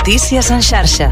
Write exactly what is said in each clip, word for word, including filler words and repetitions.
Notícies en xarxa.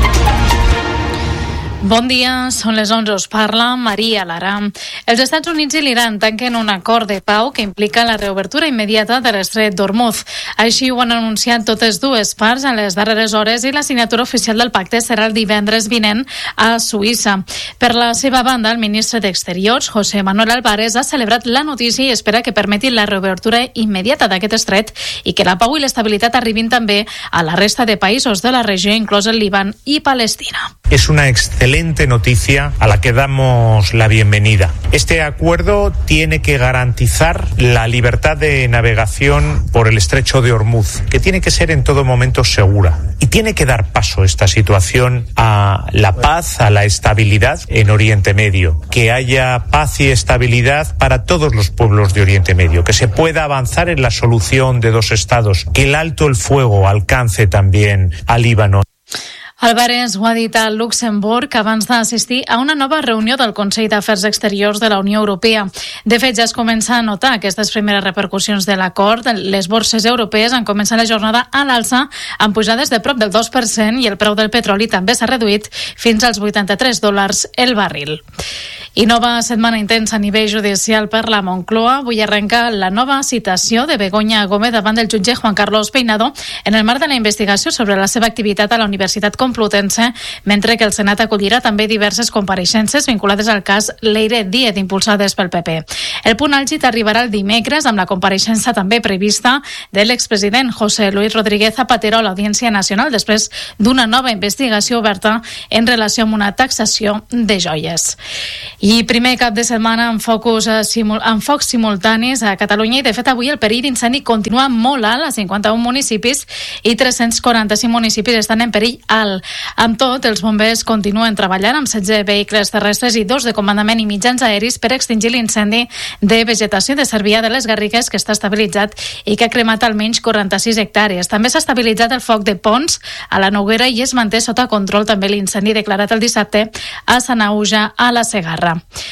Bon dia, són les onze, us parla Maria Lara. Els Estats Units i l'Iran tanquen un acord de pau que implica la reobertura immediata de l'estret d'Hormuz. Així ho han anunciat totes dues parts en les darreres hores i la signatura oficial del pacte serà el divendres vinent a Suïssa. Per la seva banda, el ministre d'Exteriors, José Manuel Álvarez, ha celebrat la notícia i espera que permeti la reobertura immediata d'aquest estret i que la pau i l'estabilitat arribin també a la resta de països de la regió, inclòs el Líban i Palestina. Es una excelente noticia a la que damos la bienvenida. Este acuerdo tiene que garantizar la libertad de navegación por el estrecho de Hormuz, que tiene que ser en todo momento segura. Y tiene que dar paso esta situación a la paz, a la estabilidad en Oriente Medio. Que haya paz y estabilidad para todos los pueblos de Oriente Medio. Que se pueda avanzar en la solución de dos estados. Que el alto el fuego alcance también al Líbano. Álvarez ho ha dit a Luxemburg abans d'assistir a una nova reunió del Consell d'Afers Exteriors de la Unió Europea. De fet, ja es comença a notar aquestes primeres repercussions de l'acord. Les borses europees han començat la jornada a l'alça amb pujades de prop del dos per cent i el preu del petroli també s'ha reduït fins als vuitanta-tres dòlars el barril. I nova setmana intensa a nivell judicial per la Moncloa. Avui arrenca la nova citació de Begoña Gómez davant del jutge Juan Carlos Peinado en el marc de la investigació sobre la seva activitat a la Universitat Complutense, mentre que el Senat acollirà també diverses compareixences vinculades al cas Leire Díez, impulsades pel P P. El punt àlgid arribarà el dimecres amb la compareixença també prevista de l'expresident José Luis Rodríguez Zapatero a l'Audiència Nacional després d'una nova investigació oberta en relació amb una taxació de joies. I primer cap de setmana amb, focus, simul, amb focs simultanis a Catalunya i de fet avui el perill d'incendi continua molt alt a cinquanta-un municipis i tres-cents quaranta-cinc municipis estan en perill alt. Amb tot, els bombers continuen treballant amb setze vehicles terrestres i dos de comandament i mitjans aeris per extingir l'incendi de vegetació de Cervià de les Garrigues que està estabilitzat i que ha cremat almenys quaranta-sis hectàrees. També s'ha estabilitzat el foc de Pons a la Noguera i es manté sota control també l'incendi declarat el dissabte a Sanaüja a la Segarra.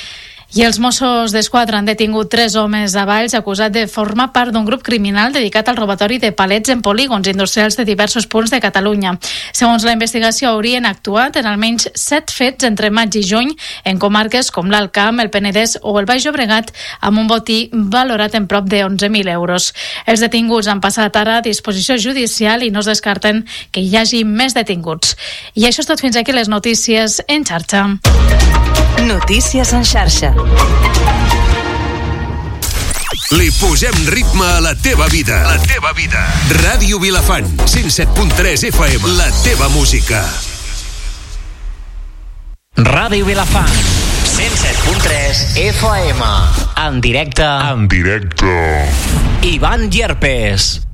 I els Mossos d'Esquadra han detingut tres homes a Valls acusats de formar part d'un grup criminal dedicat al robatori de palets en polígons industrials de diversos punts de Catalunya. Segons la investigació, haurien actuat en almenys set fets entre maig i juny en comarques com l'Alt Camp, el Penedès o el Baix Llobregat amb un botí valorat en prop de onze mil euros. Els detinguts han passat ara a disposició judicial i no es descarten que hi hagi més detinguts. I això és tot fins aquí les notícies en xarxa. Notícies en xarxa. Li posem ritme a la teva vida. La teva vida. Ràdio Vilafant, cent set punt tres F M. La teva música. Ràdio Vilafant, cent set punt tres F M. En directe. En directe. Ivan Llerpes.